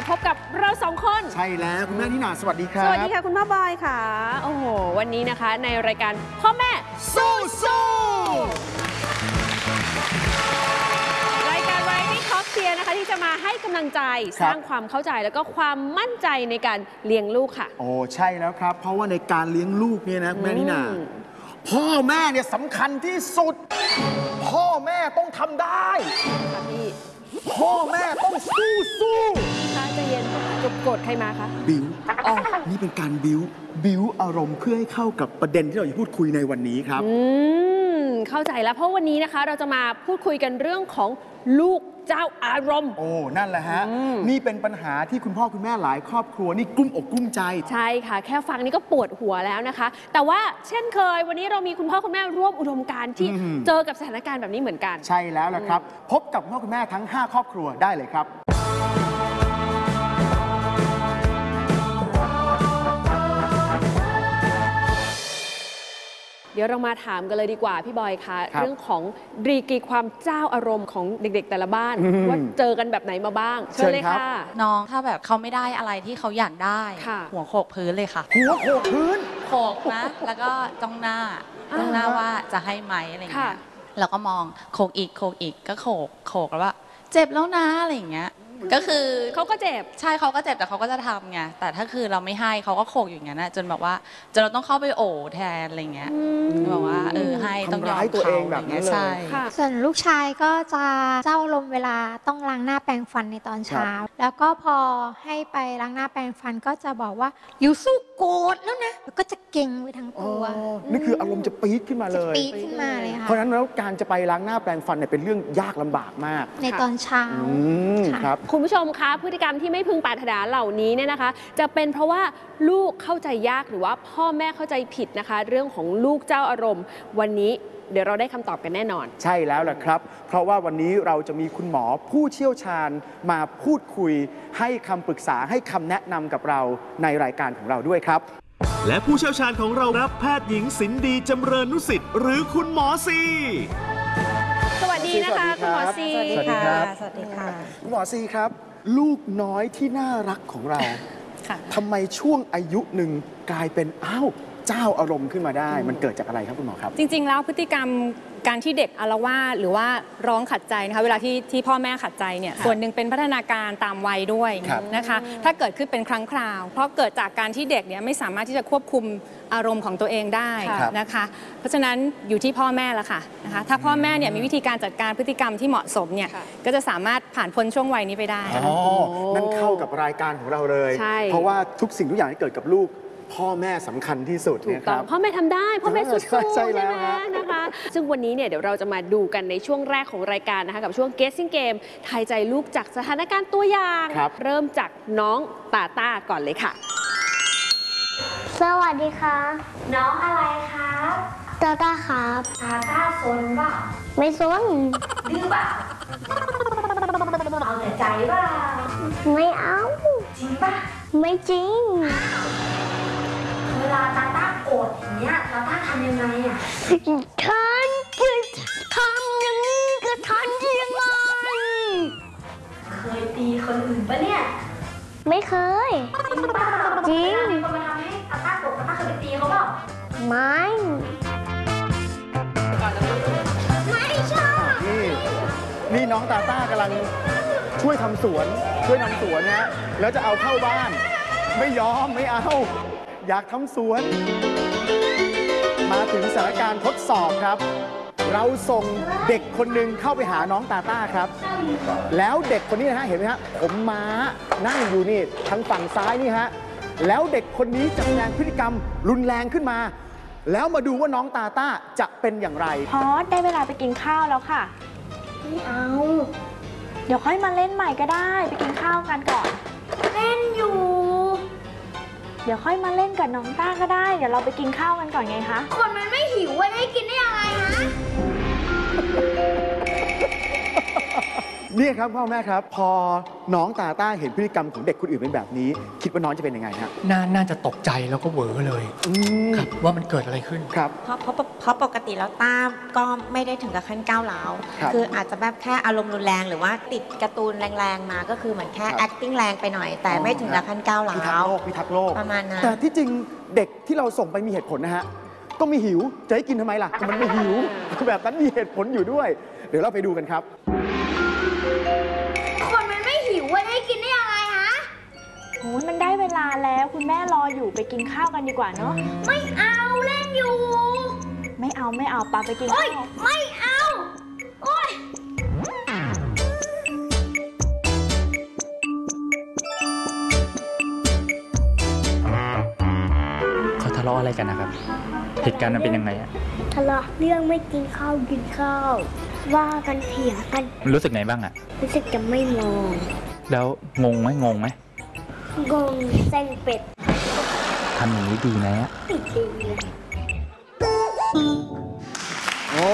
พบกับเรา2 คนใช่แล้วคุณแม่นิน่าสวัสดีครับสวัสดีค่ะคุณพ่อบอยค่ะโอ้โหวันนี้นะคะในรายการพ่อแม่สู้รายการวาไรตี้ท็อปเชียร์นะคะที่จะมาให้กำลังใจสร้างความเข้าใจแล้วก็ความมั่นใจในการเลี้ยงลูกค่ะโอ้ใช่แล้วครับเพราะว่าในการเลี้ยงลูกเนี่ยนะคุณแม่นิน่าพ่อแม่เนี่ยสำคัญที่สุดพ่อแม่ต้องทำได้ค่ะพี่พ่อแม่ต้องสู้ค่ะใจเย็นจุกโกรธใครมาคะบิ้วนี่เป็นการบิ้วอารมณ์เพื่อให้เข้ากับประเด็นที่เราจะพูดคุยในวันนี้ครับเข้าใจแล้วเพราะวันนี้นะคะเราจะมาพูดคุยกันเรื่องของลูกเจ้าอารมณ์โอ้นั่นแหละฮะนี่เป็นปัญหาที่คุณพ่อคุณแม่หลายครอบครัวนี่กลุ้มอกกลุ้มใจใช่ค่ะแค่ฟังนี่ก็ปวดหัวแล้วนะคะแต่ว่าเช่นเคยวันนี้เรามีคุณพ่อคุณแม่ร่วมอุดมการณ์ที่เจอกับสถานการณ์แบบนี้เหมือนกันใช่แล้วล่ะครับพบกับคุณพ่อคุณแม่ทั้ง5ครอบครัวได้เลยครับเดี๋ยวเรามาถามกันเลยดีกว่าพี่บอยคะเรื่องของดีกรีความเจ้าอารมณ์ของเด็กๆแต่ละบ้านว่าเจอกันแบบไหนมาบ้างเชิญเลยค่ะน้องถ้าแบบเขาไม่ได้อะไรที่เขาอยากได้หัวโขกพื้นเลยค่ะหัวโขกพื้นโขกนะแล้วก็จ้องหน้าว่าจะให้ไหมอะไรอย่างเงี้ยแล้วก็มองโขกอีกก็โขกแล้วว่าเจ็บแล้วนะอะไรอย่างเงี้ยก็คือเขาก็เจ็บใช่เขาก็เจ็บแต่เขาก็จะทำไงแต่ถ้าคือเราไม่ให้เขาก็โขกอย่างนั้นนะจนแบบว่าจนเราต้องเข้าไปโอบแทนอะไรเงี้ยบอกว่าให้ต้องยอมตัวเองแบบนี้เลยใช่ส่วนลูกชายก็จะเจ้าลมเวลาต้องล้างหน้าแปรงฟันในตอนเช้าแล้วก็พอให้ไปล้างหน้าแปรงฟันก็จะบอกว่าอยู่สู้โกรธแล้วนะแล้วก็จะเก่งไปทั้งตัวนี่คืออารมณ์จะปี๊ดขึ้นมาเลยปี๊ดขึ้นมาเลยค่ะเพราะฉะนั้นแล้วการจะไปล้างหน้าแปรงฟันเนี่ยเป็นเรื่องยากลำบากมากในตอนเช้าครับคุณผู้ชมคะพฤติกรรมที่ไม่พึงปรารถนาเหล่านี้เนี่ยนะคะจะเป็นเพราะว่าลูกเข้าใจยากหรือว่าพ่อแม่เข้าใจผิดนะคะเรื่องของลูกเจ้าอารมณ์วันนี้เดี๋ยวเราได้คำตอบกันแน่นอนใช่แล้วแหละครับเพราะว่าวันนี้เราจะมีคุณหมอผู้เชี่ยวชาญมาพูดคุยให้คำปรึกษาให้คำแนะนำกับเราในรายการของเราด้วยครับและผู้เชี่ยวชาญของเราครับแพทย์หญิงสินดีจำเริญนุสิทธิ์หรือคุณหมอซีสวัสดีนะคะคุณหมอซีสวัสดีครับสวัสดีค่ะคุณหมอซีครับลูกน้อยที่น่ารักของเราทำไมช่วงอายุหนึ่งกลายเป็นเจ้าอารมณ์ขึ้นมาได้มันเกิดจากอะไรครับคุณหมอครับจริงๆแล้วพฤติกรรมการที่เด็กอาละวาดหรือว่าร้องขัดใจนะคะเวลาที่พ่อแม่ขัดใจเนี่ยส่วนหนึ่งเป็นพัฒนาการตามวัยด้วยนะคะถ้าเกิดขึ้นเป็นครั้งคราวเพราะเกิดจากการที่เด็กเนี่ยไม่สามารถที่จะควบคุมอารมณ์ของตัวเองได้นะคะเพราะฉะนั้นอยู่ที่พ่อแม่ละค่ะนะคะถ้าพ่อแม่เนี่ยมีวิธีการจัดการพฤติกรรมที่เหมาะสมเนี่ยก็จะสามารถผ่านพ้นช่วงวัยนี้ไปได้นั่นเข้ากับรายการของเราเลยเพราะว่าทุกสิ่งทุกอย่างที่เกิดกับลูกพ่อแม่สำคัญที่สุดนะครับพ่อแม่ทำได้พ่อแม่สุดๆใช่ไหมนะคะซึ่งวันนี้เนี่ยเดี๋ยวเราจะมาดูกันในช่วงแรกของรายการนะคะกับช่วง Guessing Game ทายใจลูกจากสถานการณ์ตัวอย่างเริ่มจากน้องตาต้าก่อนเลยค่ะสวัสดีค่ะน้องอะไรครับตาต้าครับตาต้าซนเปล่าไม่ซนดื้อเปล่าเอาแต่ใจเปล่าไม่เอาจริงป่ะไม่จริงเวลาตาต้าโกรธอย่างเงี้ยตาต้าทำยังไงอ่ะทันจะทำอย่างนี้ก็ทันยังไงเคยตีคนอื่นปะเนี่ยไม่เคยจริงเปล่าจริงมีคนมาทำให้ตาต้าโกรธตาต้าเคยไปตีเขาเปล่าไม่นี่น้องตาต้ากำลังช่วยทำสวนนะแล้วจะเอาเข้าบ้านไม่ยอมไม่เอาอยากทำสวนมาถึงสถานการณ์ทดสอบครับเราส่งเด็กคนหนึ่งเข้าไปหาน้องตาต้าครับแล้วเด็กคนนี้นะฮะเห็นไหมฮะผมม้านั่งอยู่นี่ทางฝั่งซ้ายนี่ฮะแล้วเด็กคนนี้จะแสดงพฤติกรรมรุนแรงขึ้นมาแล้วมาดูว่าน้องตาต้าจะเป็นอย่างไรพอได้เวลาไปกินข้าวแล้วค่ะไม่เอาเดี๋ยวค่อยมาเล่นใหม่ก็ได้ไปกินข้าวกันก่อนเล่นอยู่เดี๋ยวค่อยมาเล่นกับน้องต้าก็ได้เดี๋ยวเราไปกินข้าวกันก่อนไงคะคนมันไม่หิวได้กินได้ยังไงฮะนี่ครับพ่อแม่ครับ พอน้องตาต้าเห็นพฤติกรรมของเด็กคนอื่นเป็นแบบนี้ คิดว่าน้องจะเป็นยังไงฮะน่าจะตกใจแล้วก็เหวอเลยครับว่ามันเกิดอะไรขึ้นครับเพราะปกติแล้วต้าก็ไม่ได้ถึงกับขั้นก้าวร้าวครับคืออาจจะแบบแค่อารมณ์รุนแรงหรือว่าติดการ์ตูนแรงๆมาก็คือเหมือนแค่ acting แรงไปหน่อย แต่ไม่ถึงกับขั้นก้าวร้าพิทักวษ์โลกพิทักษ์โลกประมาณนั้นแต่ที่จริงเด็กที่เราส่งไปมีเหตุผลนะฮะ ก็มีหิว จะให้กินทำไมล่ะ มันไม่หิว แบบนั้นมีเหตุผลอยู่ด้วย เดี๋ยวเราไปดูกันครับคนมันไม่หิวจะให้กินได้ยังไงฮะโอ้ยมันได้เวลาแล้วคุณแม่รออยู่ไปกินข้าวกันดีกว่าเนาะไม่เอาเล่นอยู่ไม่เอาปาไปกินโอ๊ข้ายว ไม่เอา โอ๊ยเขาทะเลาะอะไรกันนะครับ เหตุการณ์มันเป็นยังไงอะทะเลาะเรื่องไม่กินข้าวกินข้าว ว่ากันเถียงกันรู้สึกไงบ้างอะรู้สึกจะไม่มองแล้วงงไหมงงเส้นเป็ดทำอย่างนี้ดีไหมอะติดดีเลยโอ้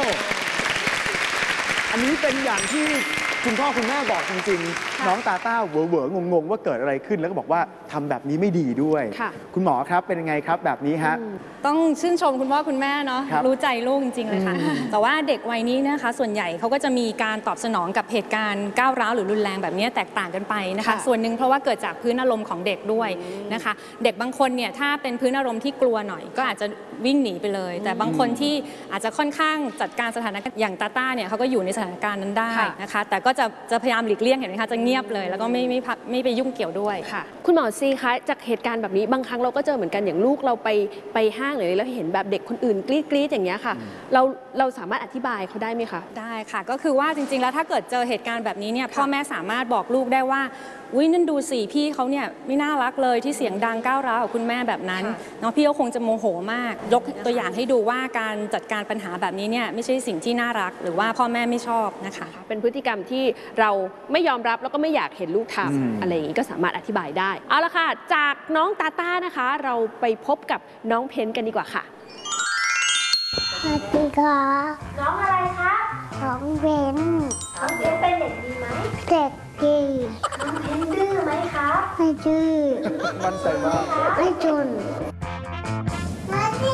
อันนี้เป็นอย่างที่คุณพ่อคุณแม่บอกจริงๆ น้องตาต้าเหวอๆงงๆว่าเกิดอะไรขึ้นแล้วก็บอกว่าทำแบบนี้ไม่ดีด้วยค่ะคุณหมอครับเป็นยังไงครับแบบนี้ฮะต้องชื่นชมคุณพ่อคุณแม่เนาะครับรู้ใจลูกจริงๆเลยค่ะ แต่ว่าเด็กวัยนี้นะคะส่วนใหญ่เขาก็จะมีการตอบสนองกับเหตุการณ์ก้าวร้าวหรือรุนแรงแบบนี้แตกต่างกันไปนะคะค่ะส่วนหนึ่งเพราะว่าเกิดจากพื้นอารมณ์ของเด็กด้วยนะคะ เด็กบางคนเนี่ยถ้าเป็นพื้นอารมณ์ที่กลัวหน่อย ก็อาจจะวิ่งหนีไปเลย แต่บางคนที่อาจจะค่อนข้างจัดการสถานการณ์อย่างตาต้าเนี่ยเขาก็อยู่ในสถานการณ์นั้นได้นะคะ แต่ก็จะพยายามหลีกเลี่ยงเห็นไหมคะจะเงียบเลยแล้วก็ไม่ไปยุ่งเกี่ยวด้วยค่ะคุณหมอซีคะจากเหตุการณ์แบบนี้บางครั้งเราก็เจอเหมือนกันอย่างลูกเราไปห้างหรืออะไรแล้วเห็นแบบเด็กคนอื่นกรี๊ดอย่างเงี้ยค่ะ เราสามารถอธิบายเขาได้ไหมคะได้ค่ะก็คือว่าจริงๆแล้วถ้าเกิดเจอเหตุการณ์แบบนี้เนี่ยพ่อแม่สามารถบอกลูกได้ว่าอุ้ยนั่นดูสิพี่เขาเนี่ยไม่น่ารักเลยที่เสียงดังก้าวร้าวกับคุณแม่แบบนั้นค่ะเนาะพี่เขาคงจะโมโหมากยกตัวอย่างให้ดูว่าการจัดการปัญหาแบบนี้เนี่ยไม่ใช่สิ่งที่น่ารักหรือว่าพ่อแม่ไม่ชอบนะคะเป็นพฤติกรรมที่เราไม่ยอมรับแล้วก็ไม่อยากเห็นลูกทำอะไรอย่างนี้ก็สามารถอธิบายได้เอาละค่ะจากน้องตาต้านะคะ เราไปพบกับน้องเพนกันดีกว่าค่ะสวัสดีค่ะน้องอะไรคะน้องเบนน้องเบนเป็นเด็กดีไหมเด็กดีน้องเบนดื้อไหมคะไม่ดื้อมันใส่มากไม่จนมาดิ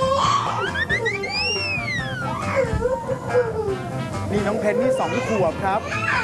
นี่น้องเพนนี่2 ขวบครับ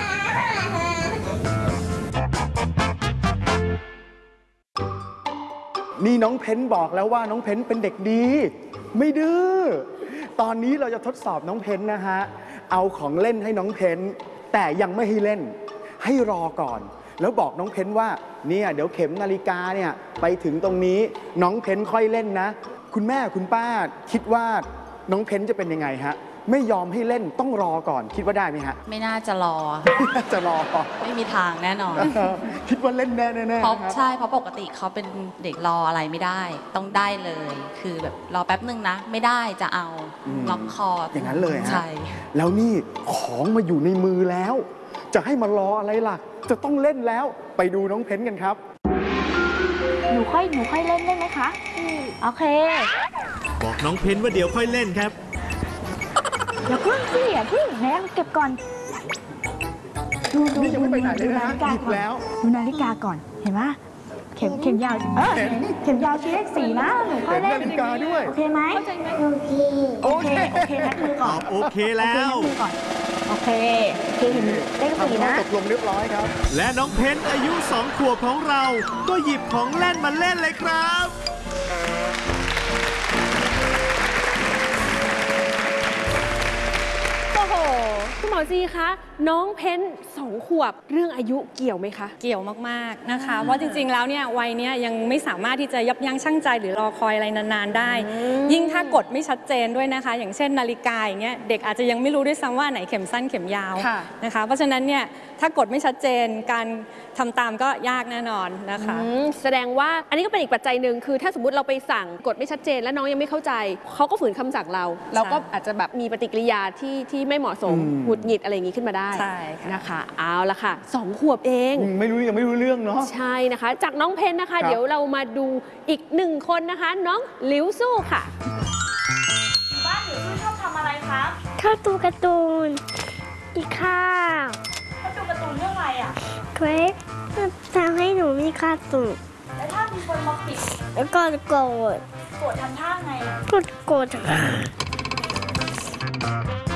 นี่น้องเพนบอกแล้วว่าน้องเพนเป็นเด็กดี ไม่ดื้อ ตอนนี้เราจะทดสอบน้องเพนนะฮะ เอาของเล่นให้น้องเพนแต่ยังไม่ให้เล่น ให้รอก่อน แล้วบอกน้องเพนว่าเนี่ยเดี๋ยวเข็มนาฬิกาเนี่ยไปถึงตรงนี้น้องเพนค่อยเล่นนะ คุณแม่คุณป้าคิดว่าน้องเพนจะเป็นยังไงฮะ ไม่ยอมให้เล่นต้องรอก่อน คิดว่าได้ไหมฮะไม่น่าจะรอจะรอไม่มีทางแน่นอนคิดว่าเล่นแน่แน่เพราะครับใช่เพราะปกติเขาเป็นเด็กรออะไรไม่ได้ ต้องได้เลย คือแบบรอแป๊บนึงนะ ไม่ได้จะเอาล็อกคออย่างนั้นเลยฮะใช่แล้วนี่ของมาอยู่ในมือแล้ว จะให้มารออะไรล่ะ จะต้องเล่นแล้วไปดูน้องเพนกันครับหนูค่อยเล่นได้ไหมคะโอเคบอกน้องเพนว่าเดี๋ยวค่อยเล่นครับอย่าพึ่งสิอย่าพึ่งไหนเก็บก่อนดูนี่ยังไม่ไปไหนเลยนะนาฬิกาหยิบก่อนแล้วดูนาฬิกาก่อนเห็นไหมเข็มยาวเข็มยาวชี้เลข4นะหนูค่อยเห็นเล่นนาฬิกาด้วยโอเคไหมโอเคโอเคนับมือก่อนโอเคแล้วโอเคนับมือก่อนโอเคเห็นเลขทำ 4 ข้อนะตกลงเรียบร้อยครับและน้องเพนอายุ 2 ขวบของเรา ก็หยิบของเล่นมาเล่นเลยครับโอ้โหคุณหมอซีคะน้องเพน2 ขวบเรื่องอายุเกี่ยวไหมคะเกี่ยวมากๆนะคะ เพราะจริงๆ แล้วเนี่ยวัยเนี้ยยังไม่สามารถที่จะยับยั้งชั่งใจหรือรอคอยอะไรนานๆได้ ยิ่งถ้ากดไม่ชัดเจนด้วยนะคะ อย่างเช่นนาฬิกาอย่างเงี้ยเด็กอาจจะยังไม่รู้ด้วยซ้ำว่าไหนเข็มสั้นเข็มยาวค่ะนะคะ เพราะฉะนั้นเนี่ยถ้ากดไม่ชัดเจนการทำตามก็ยากแน่นอนนะคะแสดงว่าอันนี้ก็เป็นอีกปัจจัยหนึ่งคือถ้าสมมติเราไปสั่งกดไม่ชัดเจนและน้องยังไม่เข้าใจเขาก็ฝืนคำสั่งเราก็อาจจะแบบมีปฏิกิริยาที่ไม่เหมาะสมหงุดหงิดอะไรอย่างนี้ขึ้นมาได้ใช่ค่ะนะคะเอาละค่ะ2 ขวบเองยังไม่รู้เรื่องเนาะใช่นะคะ จากน้องเพนนะคะครับเดี๋ยวเรามาดูอีก1 คนนะคะ น้องหลิวสู้ค่ะบ้านหนูชอบทำอะไรครับชอบดูการ์ตูนกินข้าวชอบดูการ์ตูเค้กทำให้หนูมีความสุขแล้วถ้ามีคนมาปิดแล้วก็โกรธโกรธทำท่าไงโกรธ